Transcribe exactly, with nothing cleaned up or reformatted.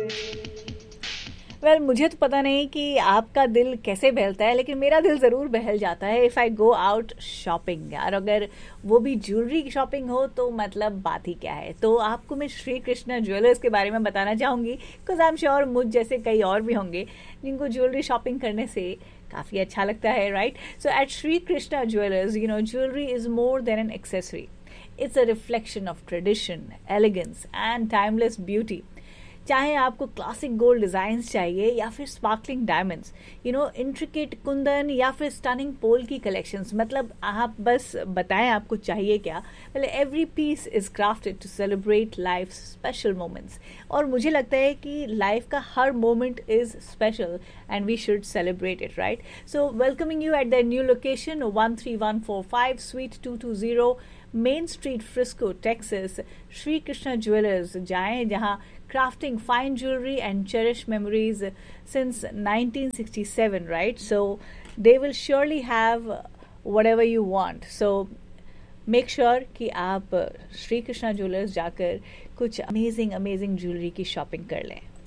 Well well, मुझे तो पता नहीं कि आपका दिल कैसे बहलता है, लेकिन मेरा दिल ज़रूर बहल जाता है if I go out shopping यार। अगर वो भी ज्वेलरी की शॉपिंग हो तो मतलब बात ही क्या है। तो आपको मैं श्री कृष्णा ज्वेलर्स के बारे में बताना चाहूँगी, बिकॉज आई एम श्योर मुझ जैसे कई और भी होंगे जिनको ज्वेलरी शॉपिंग करने से काफ़ी अच्छा लगता है, right. So eight Shri Krishna jewellers, you know, jewellery is more than N accessory. It's a reflection of tradition, elegance and timeless beauty. चाहे आपको क्लासिक गोल्ड डिज़ाइंस चाहिए या फिर sparkling diamonds, you know, intricate Kundan या फिर स्टनिंग पोल की कलेक्शंस, मतलब आप बस बताएं आपको चाहिए क्या। मतलब every piece is crafted to celebrate life special moments, और मुझे लगता है कि लाइफ का हर moment is special and we should celebrate it, right. So welcoming you at the new location one three one four five sweet to to zero main street, Frisco, Texas. Shri Krishna jewellers जाएं, जहां crafting fine jewelry and cherished memories since nineteen sixty-seven, right? So they will surely have whatever you want. So make sure कि आप Shri Krishna jewellers जाकर कुछ amazing amazing jewelry की shopping कर लें.